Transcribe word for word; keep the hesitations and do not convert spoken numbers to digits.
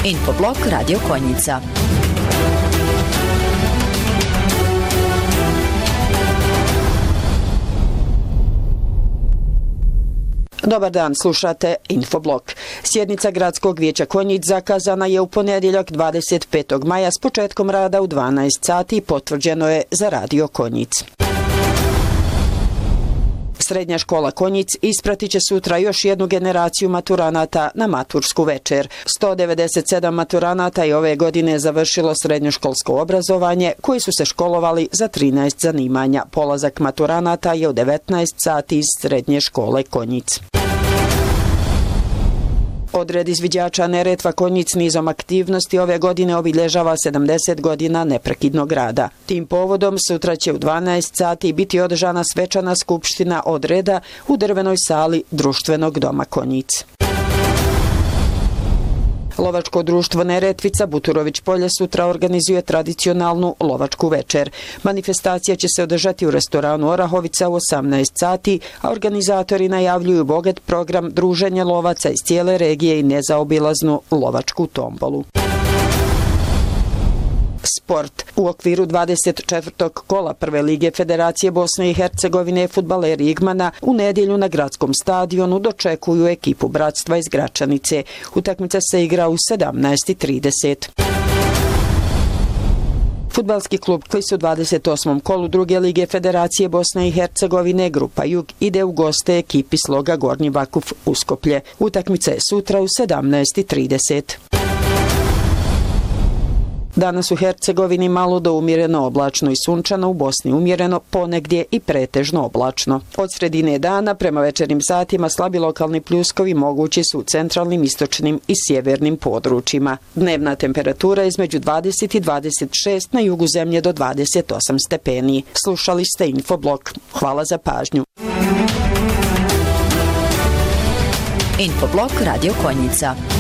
Infoblog Radio Konjica. Dobar dan, slušate Infoblog. Sjednica Gradskog vijeća Konjic zakazana je u ponedjeljak dvadeset petog maja s početkom rada u dvanaest sati i potvrđeno je za Radio Konjic. Srednja škola Konjic ispratit će sutra još jednu generaciju maturanata na matursku večer. sto devedeset sedam maturanata je ove godine završilo srednjoškolsko obrazovanje, koji su se školovali za trinaest zanimanja. Polazak maturanata je u devetnaest sati iz Srednje škole Konjic. Odred izviđača Neretva Konjic nizom aktivnosti ove godine obilježava sedamdeset godina neprekidnog rada. Tim povodom sutra će u dvanaest sati biti održana svečana skupština odreda u drvenoj sali Društvenog doma Konjic. Lovačko društvo Neretvica Buturović polje sutra organizuje tradicionalnu lovačku večer. Manifestacija će se održati u restoranu Orahovica u osamnaest sati, a organizatori najavljuju bogat program druženja lovaca iz cijele regije i nezaobilaznu lovačku tombolu. Sport. U okviru dvadeset četvrtog kola Prve lige Federacije Bosne i Hercegovine fudbaleri Igmana u nedjelju na gradskom stadionu dočekuju ekipu Bratstva iz Gračanice. Utakmica se igra u sedamnaest i trideset. Fudbalski klub Klis u dvadeset osmom kolu Druge lige Federacije Bosne i Hercegovine Grupa Jug ide u goste ekipi Sloga Gornji Vakuf Uskoplje. Utakmica je sutra u sedamnaest i trideset. Danas u Hercegovini malo do umjereno oblačno i sunčano, u Bosni umjereno, ponegdje i pretežno oblačno. Od sredine dana prema večernjim satima slabi lokalni pljuskovi mogući su u centralnim, istočnim i sjevernim područjima. Dnevna temperatura između dvadeset i dvadeset šest, na jugu zemlje do dvadeset osam stepeni. Slušali ste Infoblog. Hvala za pažnju. Infoblog Radio Konjica.